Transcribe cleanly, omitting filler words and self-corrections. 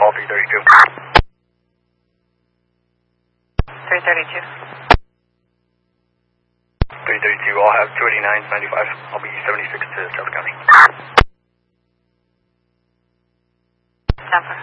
call 332. 332. 332, I'll have 289.95. I'll be 76 to Delta County. Tampa.